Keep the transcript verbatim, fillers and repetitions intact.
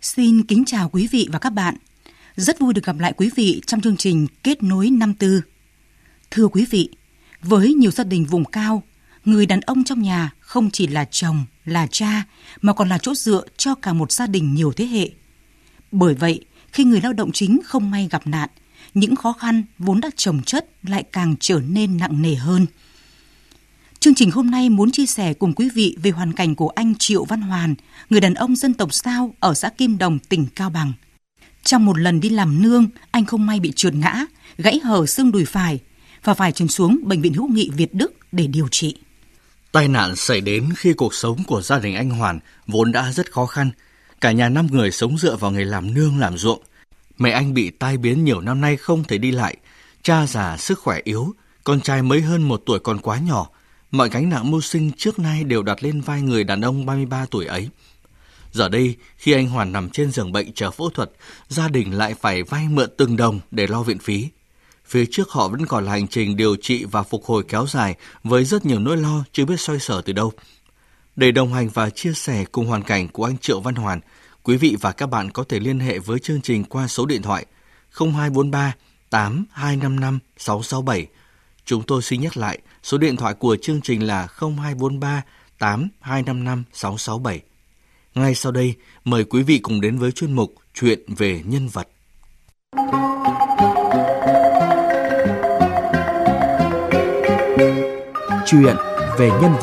Xin kính chào quý vị và các bạn. Rất vui được gặp lại quý vị trong chương trình Kết nối năm tư. Thưa quý vị, với nhiều gia đình vùng cao, người đàn ông trong nhà không chỉ là chồng, là cha, mà còn là chỗ dựa cho cả một gia đình nhiều thế hệ. Bởi vậy, khi người lao động chính không may gặp nạn, những khó khăn vốn đã chồng chất lại càng trở nên nặng nề hơn. Chương trình hôm nay muốn chia sẻ cùng quý vị về hoàn cảnh của anh Triệu Văn Hoàn, người đàn ông dân tộc Dao ở xã Kim Đồng, tỉnh Cao Bằng. Trong một lần đi làm nương, anh không may bị trượt ngã, gãy hở xương đùi phải và phải chuyển xuống Bệnh viện Hữu nghị Việt Đức để điều trị. Tai nạn xảy đến khi cuộc sống của gia đình anh Hoàn vốn đã rất khó khăn. Cả nhà năm người sống dựa vào nghề làm nương làm ruộng. Mẹ anh bị tai biến nhiều năm nay không thể đi lại. Cha già sức khỏe yếu, con trai mới hơn một tuổi còn quá nhỏ. Mọi gánh nặng mưu sinh trước nay đều đặt lên vai người đàn ông ba mươi ba tuổi ấy. Giờ đây, khi anh Hoàn nằm trên giường bệnh chờ phẫu thuật, gia đình lại phải vay mượn từng đồng để lo viện phí. Phía trước họ vẫn còn là hành trình điều trị và phục hồi kéo dài với rất nhiều nỗi lo chưa biết xoay sở từ đâu. Để đồng hành và chia sẻ cùng hoàn cảnh của anh Triệu Văn Hoàn, quý vị và các bạn có thể liên hệ với chương trình qua số điện thoại không hai bốn ba tám hai năm năm sáu sáu bảy. Chúng tôi xin nhắc lại, số điện thoại của chương trình là không hai bốn ba tám hai năm năm sáu sáu bảy. Ngay sau đây, mời quý vị cùng đến với chuyên mục Chuyện về nhân vật. Chuyện về nhân vật.